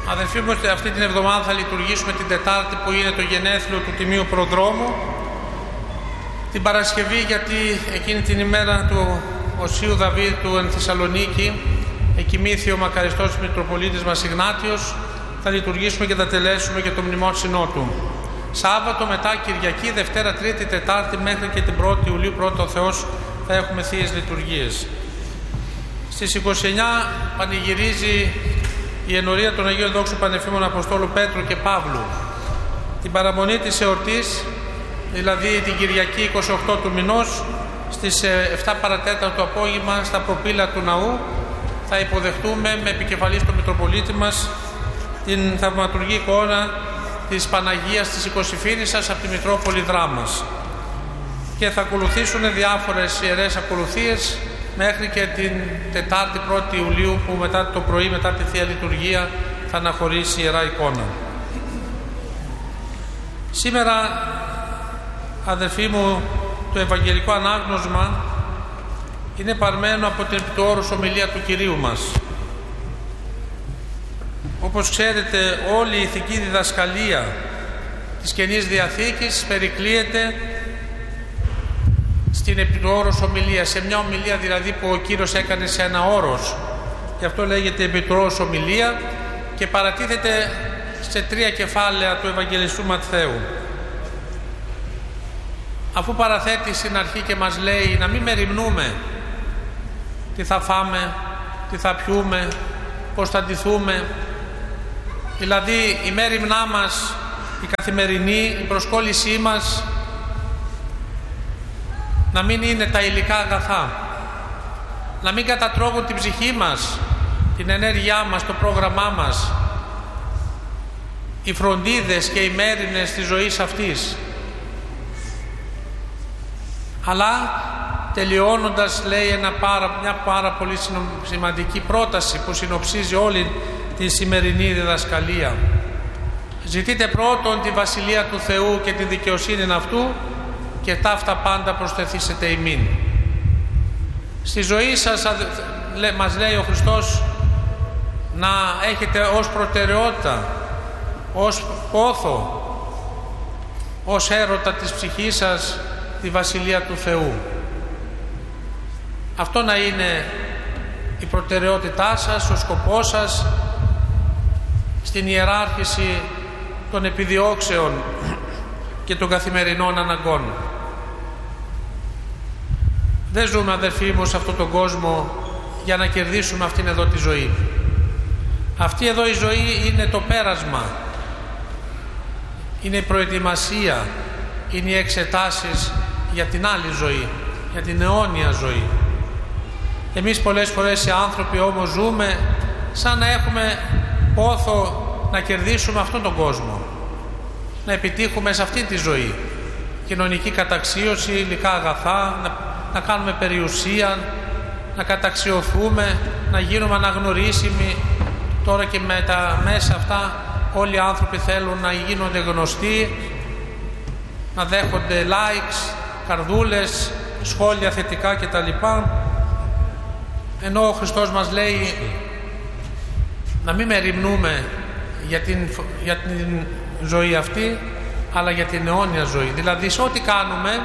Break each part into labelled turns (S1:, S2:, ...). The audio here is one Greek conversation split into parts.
S1: Αδελφοί μου, αυτή την εβδομάδα θα λειτουργήσουμε την Τετάρτη που είναι το γενέθλιο του Τιμίου Προδρόμου, την Παρασκευή γιατί εκείνη την ημέρα του Οσίου Δαβίδ εν Θεσσαλονίκη εκοιμήθη ο μακαριστός Μητροπολίτης μας Ιγνάτιος, θα λειτουργήσουμε και θα τελέσουμε και το μνημόσυνό του. Σάββατο, μετά Κυριακή, Δευτέρα, Τρίτη, Τετάρτη μέχρι και την 1η Ιουλίου, πρώτο ο Θεός, θα έχουμε θείες λειτουργίες. Στις 29 πανηγυρίζει η ενορία των Αγίων Δόξου Πανεφήμων Αποστόλου Πέτρου και Παύλου. Την παραμονή της εορτής, δηλαδή την Κυριακή 28 του μηνός, στις 7 παρατέταρτο το απόγευμα στα προπύλα του ναού θα υποδεχτούμε με επικεφαλής τον Μητροπολίτη μας την θαυματουργή εικόνα της Παναγίας της Οικοσυφήνισσας από τη Μητρόπολη Δράμας και θα ακολουθήσουν διάφορες ιερές ακολουθίες μέχρι και την Τετάρτη 1η Ιουλίου που μετά το πρωί, μετά τη Θεία Λειτουργία, θα αναχωρήσει η Ιερά Εικόνα. Σήμερα, αδελφοί μου, το Ευαγγελικό Ανάγνωσμα είναι παρμένο από την επί του όρους ομιλία του Κυρίου μας. Όπως ξέρετε, όλη η ηθική διδασκαλία της Καινής Διαθήκης περικλείεται στην επί του όρους ομιλία, σε μια ομιλία δηλαδή που ο Κύριος έκανε σε ένα όρος. Γι' αυτό λέγεται επί του όρους ομιλία και παρατίθεται σε 3 κεφάλαια του Ευαγγελιστού Ματθαίου. Αφού παραθέτει στην αρχή και μας λέει να μην μεριμνούμε τι θα φάμε, τι θα πιούμε, πώς θα ντυθούμε, δηλαδή η μέριμνά μας, η καθημερινή, η προσκόλλησή μας να μην είναι τα υλικά αγαθά, να μην κατατρώγουν την ψυχή μας, την ενέργειά μας, το πρόγραμμά μας, οι φροντίδες και οι μέριμνες της ζωής αυτής. Αλλά τελειώνοντας λέει μια πάρα πολύ σημαντική πρόταση που συνοψίζει όλη τη σημερινή διδασκαλία. Ζητείτε πρώτον τη Βασιλεία του Θεού και τη δικαιοσύνη αυτού και ταύτα πάντα προσθεθήσετε ημίν. Στη ζωή σας, μας λέει ο Χριστός, να έχετε ως προτεραιότητα, ως πόθο, ως έρωτα της ψυχής σας τη Βασιλεία του Θεού. Αυτό να είναι η προτεραιότητά σας, ο σκοπός σας στην ιεράρχηση των επιδιώξεων και των καθημερινών αναγκών. Δεν ζούμε, αδερφοί μου, σε αυτόν τον κόσμο για να κερδίσουμε αυτήν εδώ τη ζωή. Αυτή εδώ η ζωή είναι το πέρασμα, είναι η προετοιμασία, είναι οι εξετάσεις για την άλλη ζωή, για την αιώνια ζωή. Εμείς πολλές φορές οι άνθρωποι όμως ζούμε σαν να έχουμε πόθο να κερδίσουμε αυτόν τον κόσμο, να επιτύχουμε σε αυτή τη ζωή, κοινωνική καταξίωση, υλικά αγαθά, να κάνουμε περιουσία, να καταξιωθούμε, να γίνουμε αναγνωρίσιμοι. Τώρα και με τα μέσα αυτά όλοι οι άνθρωποι θέλουν να γίνονται γνωστοί, να δέχονται likes, καρδούλες, σχόλια θετικά κτλ. Ενώ ο Χριστός μας λέει να μην μεριμνούμε για την ζωή αυτή, αλλά για την αιώνια ζωή. Δηλαδή σε ό,τι κάνουμε,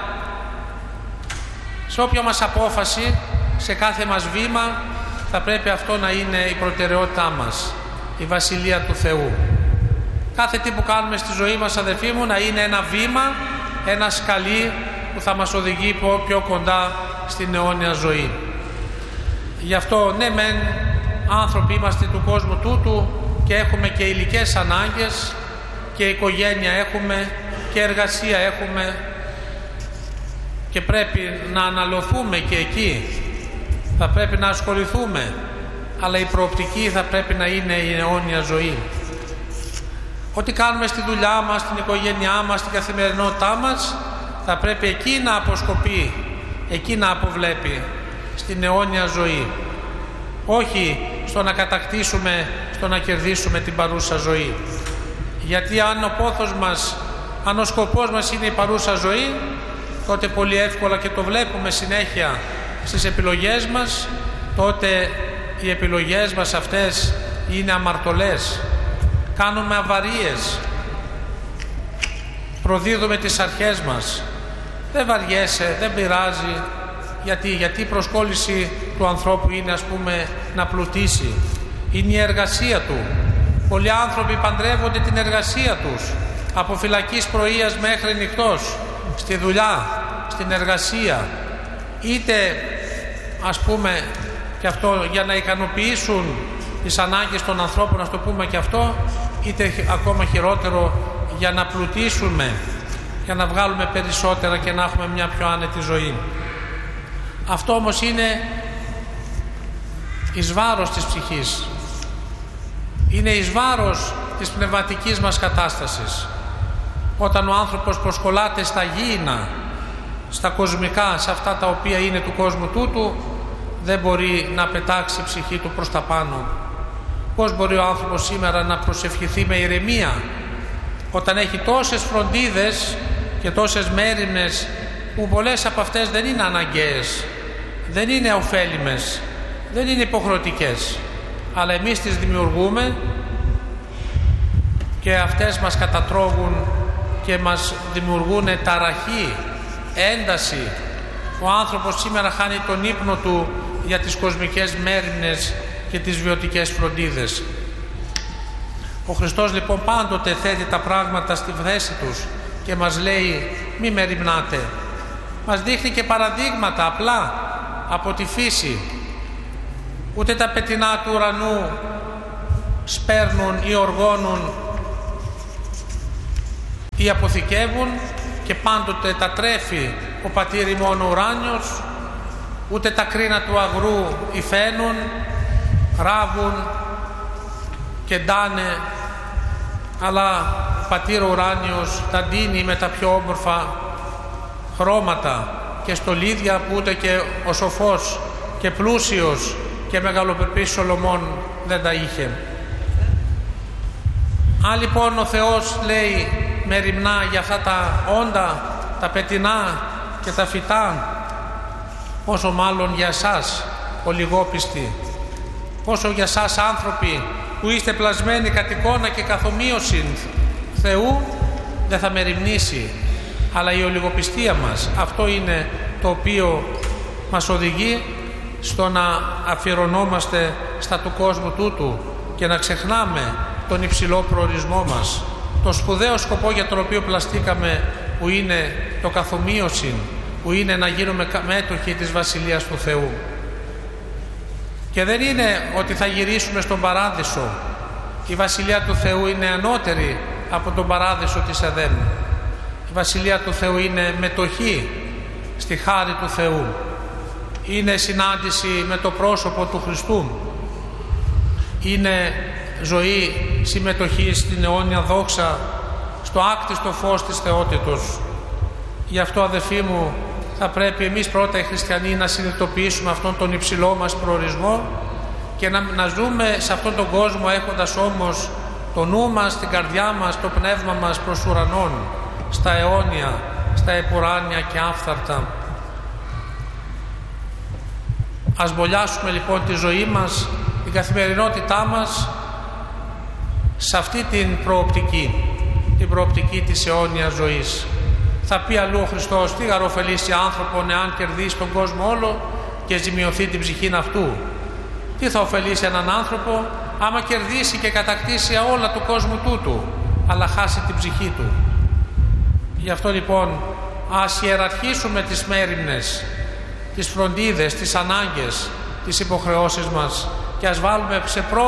S1: σε όποια μας απόφαση, σε κάθε μας βήμα, θα πρέπει αυτό να είναι η προτεραιότητά μας, η Βασιλεία του Θεού. Κάθε τι που κάνουμε στη ζωή μας, αδελφοί μου, να είναι ένα βήμα, ένα σκαλί που θα μας οδηγεί πιο κοντά στην αιώνια ζωή. Γι' αυτό, ναι μεν, άνθρωποι είμαστε του κόσμου τούτου και έχουμε και υλικές ανάγκες και οικογένεια έχουμε και εργασία έχουμε και πρέπει να αναλωθούμε και εκεί, θα πρέπει να ασχοληθούμε, αλλά η προοπτική θα πρέπει να είναι η αιώνια ζωή. Ό,τι κάνουμε στη δουλειά μας, στην οικογένειά μας, στην καθημερινότητά μας, θα πρέπει εκεί να αποσκοπεί, εκεί να αποβλέπει στην αιώνια ζωή. Όχι στο να κατακτήσουμε, στο να κερδίσουμε την παρούσα ζωή. Γιατί αν ο πόθος μας, αν ο σκοπός μας είναι η παρούσα ζωή, τότε πολύ εύκολα, και το βλέπουμε συνέχεια στις επιλογές μας, τότε οι επιλογές μας αυτές είναι αμαρτωλές. κάνουμε αβαρίες, προδίδουμε τις αρχές μας. Δεν βαριέσαι, δεν πειράζει. Γιατί η προσκόλληση του ανθρώπου είναι, ας πούμε, να πλουτίσει. Είναι η εργασία του. Πολλοί άνθρωποι παντρεύονται την εργασία τους, από φυλακής πρωίας μέχρι νυχτός, στη δουλειά, στην εργασία, είτε, ας πούμε, και αυτό για να ικανοποιήσουν τις ανάγκες των ανθρώπων, ας το πούμε και αυτό, είτε ακόμα χειρότερο για να πλουτίσουμε, για να βγάλουμε περισσότερα και να έχουμε μια πιο άνετη ζωή. Αυτό όμως είναι εις βάρος της ψυχής, είναι εις βάρος της πνευματικής μας κατάστασης. Όταν ο άνθρωπος προσκολάται στα γήινα, στα κοσμικά, σε αυτά τα οποία είναι του κόσμου τούτου, δεν μπορεί να πετάξει η ψυχή του προς τα πάνω. Πώς μπορεί ο άνθρωπος σήμερα να προσευχηθεί με ηρεμία όταν έχει τόσες φροντίδες και τόσες μέριμνες, που πολλές από αυτές δεν είναι αναγκαίες, δεν είναι ωφέλιμες, δεν είναι υποχρεωτικές, αλλά εμείς τις δημιουργούμε και αυτές μας κατατρώγουν και μας δημιουργούν ταραχή, ένταση. Ο άνθρωπος σήμερα χάνει τον ύπνο του για τις κοσμικές μέριμνες και τις βιωτικές φροντίδες. Ο Χριστός λοιπόν πάντοτε θέτει τα πράγματα στη θέση τους και μας λέει μη μεριμνάτε. Μας δείχνει και παραδείγματα απλά από τη φύση. Ούτε τα πετεινά του ουρανού σπέρνουν ή οργώνουν ή αποθηκεύουν και πάντοτε τα τρέφει ο πατήρ ημών ουράνιος, ούτε τα κρίνα του αγρού υφαίνουν, ράβουν και ντάνε, αλλά ο πατήρ ουράνιος τα ντύνει με τα πιο όμορφα χρώματα και στολίδια που ούτε και ο σοφός και πλούσιος και μεγαλοπρεπής Σολομών δεν τα είχε. Αν λοιπόν ο Θεός λέει μεριμνά για αυτά τα όντα, τα πετεινά και τα φυτά, πόσο μάλλον για εσάς ολιγόπιστοι, πόσο για εσάς άνθρωποι που είστε πλασμένοι κατ' εικόνα και καθομοίωση Θεού, δεν θα μεριμνήσει. Αλλά η ολιγοπιστία μας, αυτό είναι το οποίο μας οδηγεί στο να αφιερωνόμαστε στα του κόσμου τούτου και να ξεχνάμε τον υψηλό προορισμό μας, το σπουδαίο σκοπό για τον οποίο πλαστήκαμε, που είναι το καθομοίωση, που είναι να γίνουμε μέτοχοι της Βασιλείας του Θεού. Και δεν είναι ότι θα γυρίσουμε στον παράδεισο. Η Βασιλεία του Θεού είναι ανώτερη από τον παράδεισο της Εδέμ. Η Βασιλεία του Θεού είναι μετοχή στη χάρη του Θεού. Είναι συνάντηση με το πρόσωπο του Χριστού. Είναι ζωή, συμμετοχή στην αιώνια δόξα, στο άκτιστο φως της θεότητος. Γι' αυτό, αδελφοί μου, θα πρέπει εμείς πρώτα οι χριστιανοί να συνειδητοποιήσουμε αυτόν τον υψηλό μας προορισμό και να ζούμε σε αυτόν τον κόσμο έχοντας όμως το νου μας, την καρδιά μας, το πνεύμα μας προς ουρανών, στα αιώνια, στα επουράνια και άφθαρτα. Ας μπολιάσουμε λοιπόν τη ζωή μας, την καθημερινότητά μας σε αυτή την προοπτική της αιώνιας ζωής. Θα πει αλλού ο Χριστός, τι γαροφελήσει άνθρωπον εάν κερδίσει τον κόσμο όλο και ζημιωθεί την ψυχήν αυτού. Τι θα ωφελήσει έναν άνθρωπο άμα κερδίσει και κατακτήσει όλα του κόσμου τούτου, αλλά χάσει την ψυχή του. Γι' αυτό λοιπόν ας ιεραρχήσουμε τις μέριμνες, τις φροντίδες, τις ανάγκες, τις υποχρεώσεις μας και ας βάλουμε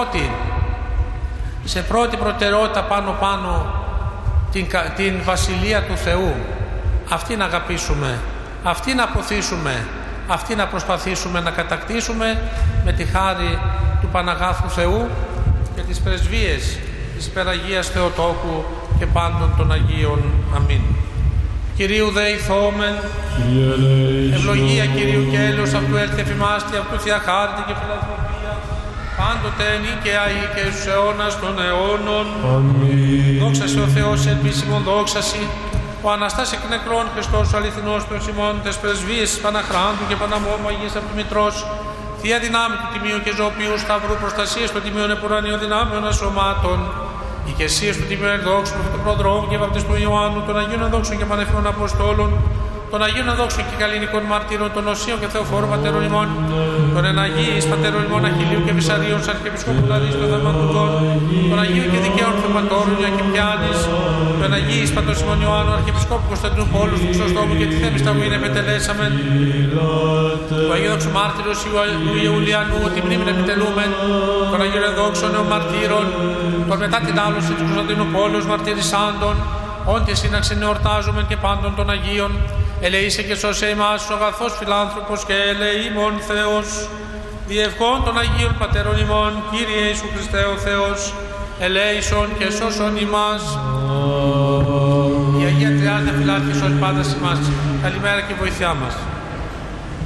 S1: σε πρώτη προτεραιότητα πάνω την Βασιλεία του Θεού. Αυτή να αγαπήσουμε, αυτή να αποθήσουμε, αυτή να προσπαθήσουμε να κατακτήσουμε με τη χάρη του Παναγάθου Θεού και τις πρεσβείες της Υπεραγίας Θεοτόκου και πάντων των Αγίων. Αμήν. Κυρίου δεηθόμεν, ευλογία Κυρίου και έλεος αυτού έλθει εφημάστη, αυτού θεία χάρτη και φιλανθρωπία, πάντοτε νίκαια ή και στους αιώνας των αιώνων.
S2: Αμήν.
S1: Δόξασε ο Θεός ελπίσιμον δόξαση, ο Αναστάς εκ νεκρών Χριστός ο αληθινός των ημών, τες πρεσβείες Παναχράντου και Παναμόμου Αγίας από του Μητρός, Θεία δυνάμει του Τιμίου και Ζωοποιού Σταυρού προστασίας των Τιμίων Επουρανίων δυνάμεων ασωμάτων, οικεσίες του Τίμιου Ενδόξου, του Προδρόμου και Βαπτιστού Ιωάννου, των Αγίων Ενδόξων και Πανεφημών Αποστόλων, των Αγίων Ενδόξων και Καλλινικών Μαρτύρων, των Οσίων και Θεοφόρων Πατέρων ημών, των Εναγίης Πατέρων ημών Αχιλίου και Βυσαρίων, Αρχιεπισκόπου Λαρίσου των Δαματουργών, των Αγίων και Δικαίων Θεματόρων Ιακυπιάνης, των Αγίης Πατρός Σιμών Ιωάννου, Αρχιεπισκόπου Κωνσταντινού Πόλους, του Χρυσοστόμου και τη Θέμη Σταγωγήν επετελέσαμεν, του Αγίου Δόξου Μάρτυρος του Ιουλιανού, την μνήμη επιτελούμεν, των Αγίων Ενδόξων Νεομαρτύρων, των μετά την άλωση του Κωνσταντινού Πόλους μαρτυρισάντων, όντι σύναξε εορτάζομεν και πάντων των Αγίων. Ελεήσε και σώσε ημάς ο αγαθός φιλάνθρωπος και ελεήμων Θεός. Διευχών των Αγίων Πατέρων ημών, Κύριε Ιησού Χριστέ ο Θεός, ελέησον και σώσον ημάς. Η Αγία Τριάδα Φιλάρχη σώσει πάντα ημάς. Καλημέρα και βοηθειά μας.